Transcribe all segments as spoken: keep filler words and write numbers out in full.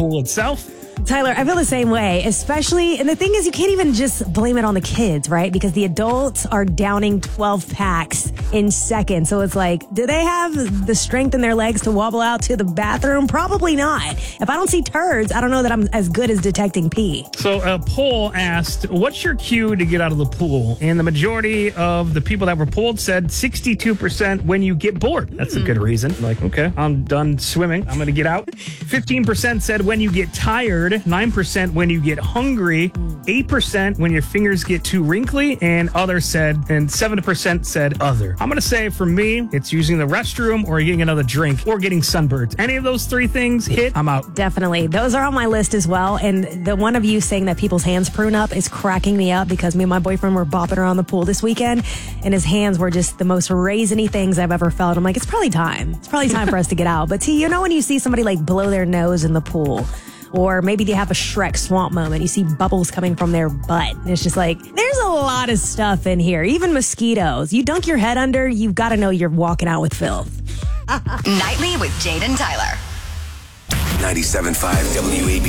pool itself. Tyler, I feel the same way, especially, and the thing is, you can't even just blame it on the kids, right? Because the adults are downing twelve packs in seconds. So it's like, do they have the strength in their legs to wobble out to the bathroom? Probably not. If I don't see turds, I don't know that I'm as good as detecting pee. So a poll asked, what's your cue to get out of the pool? And the majority of the people that were polled said sixty-two percent when you get bored. That's a good reason. Like, okay, I'm done swimming. I'm going to get out. fifteen percent said when you get tired. nine percent when you get hungry, eight percent when your fingers get too wrinkly, and others said, and seven percent said other. I'm going to say for me, it's using the restroom or getting another drink or getting sunburned. Any of those three things hit, I'm out. Definitely. Those are on my list as well. And the one of you saying that people's hands prune up is cracking me up because me and my boyfriend were bopping around the pool this weekend and his hands were just the most raisiny things I've ever felt. I'm like, it's probably time. It's probably time for us to get out. But T, you know when you see somebody like blow their nose in the pool, or maybe they have a Shrek swamp moment. You see bubbles coming from their butt. And it's just like, there's a lot of stuff in here. Even mosquitoes. You dunk your head under, you've got to know you're walking out with filth. Nightly with Jade and Tyler. ninety-seven point five W A B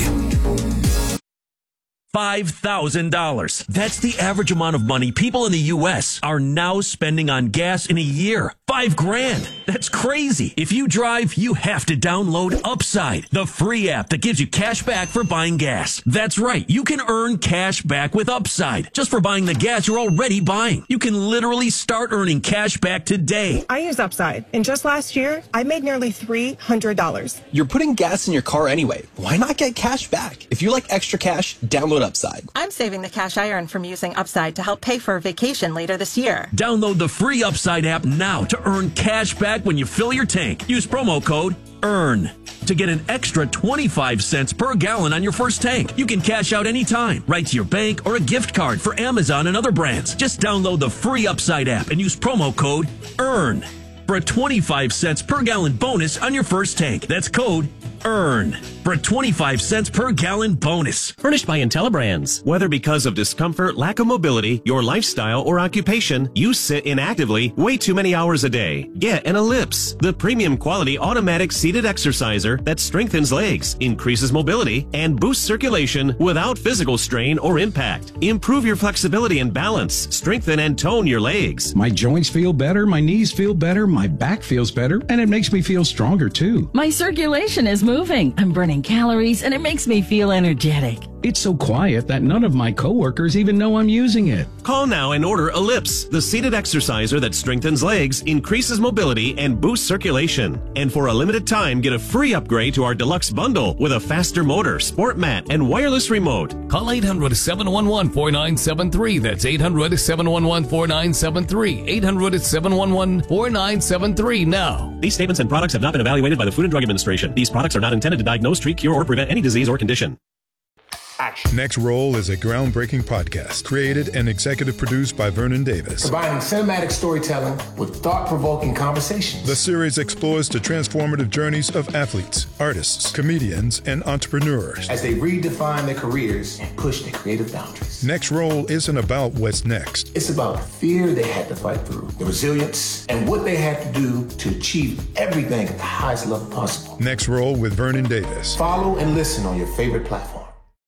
D. five thousand dollars. That's the average amount of money people in the U S are now spending on gas in a year. Five grand. That's crazy. If you drive, you have to download Upside, the free app that gives you cash back for buying gas. That's right. You can earn cash back with Upside just for buying the gas you're already buying. You can literally start earning cash back today. I use Upside, and just last year, I made nearly three hundred dollars. You're putting gas in your car anyway. Why not get cash back? If you like extra cash, download Upside. I'm saving the cash I earn from using Upside to help pay for a vacation later this year. Download the free Upside app now to earn cash back when you fill your tank. Use promo code EARN to get an extra twenty-five cents per gallon on your first tank. You can cash out anytime, right to your bank or a gift card for Amazon and other brands. Just download the free Upside app and use promo code EARN for a twenty-five cents per gallon bonus on your first tank. That's code EARN for a twenty-five cents per gallon bonus. Furnished by IntelliBrands. Whether because of discomfort, lack of mobility, your lifestyle, or occupation, you sit inactively way too many hours a day. Get an Ellipse, the premium quality automatic seated exerciser that strengthens legs, increases mobility, and boosts circulation without physical strain or impact. Improve your flexibility and balance. Strengthen and tone your legs. My joints feel better, my knees feel better, my back feels better, and it makes me feel stronger too. My circulation is moving. I'm burning calories, and it makes me feel energetic. It's so quiet that none of my coworkers even know I'm using it. Call now and order Ellipse, the seated exerciser that strengthens legs, increases mobility, and boosts circulation. And for a limited time, get a free upgrade to our deluxe bundle with a faster motor, sport mat, and wireless remote. Call eight hundred, seven one one, four nine seven three. That's eight hundred, seven one one, four nine seven three. eight hundred, seven one one, four nine seven three now. These statements and products have not been evaluated by the Food and Drug Administration. These products are not intended to diagnose, treat, cure, or prevent any disease or condition. Action. Next Roll is a groundbreaking podcast created and executive produced by Vernon Davis. Combining cinematic storytelling with thought-provoking conversations. The series explores the transformative journeys of athletes, artists, comedians, and entrepreneurs as they redefine their careers and push their creative boundaries. Next Roll isn't about what's next. It's about the fear they had to fight through, the resilience, and what they had to do to achieve everything at the highest level possible. Next Roll with Vernon Davis. Follow and listen on your favorite platform.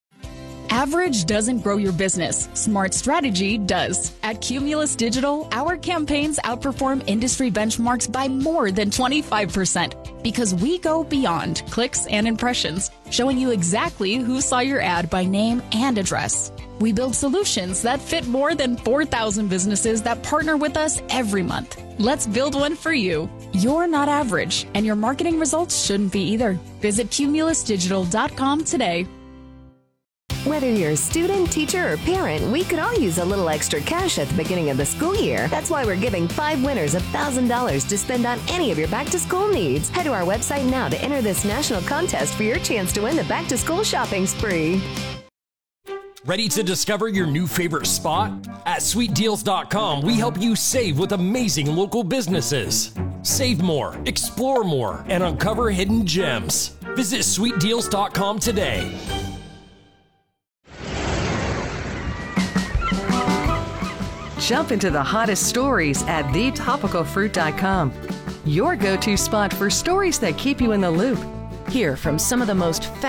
Average doesn't grow your business. Smart strategy does. At Cumulus Digital, our campaigns outperform industry benchmarks by more than twenty-five percent because we go beyond clicks and impressions, showing you exactly who saw your ad by name and address. We build solutions that fit more than four thousand businesses that partner with us every month. Let's build one for you. You're not average, and your marketing results shouldn't be either. Visit cumulus digital dot com today. Whether you're a student, teacher, or parent, we could all use a little extra cash at the beginning of the school year. That's why we're giving five winners one thousand dollars to spend on any of your back-to-school needs. Head to our website now to enter this national contest for your chance to win the back-to-school shopping spree. Ready to discover your new favorite spot? At sweet deals dot com, we help you save with amazing local businesses. Save more, explore more, and uncover hidden gems. Visit sweet deals dot com today. Jump into the hottest stories at the topical fruit dot com. Your go-to spot for stories that keep you in the loop. Hear from some of the most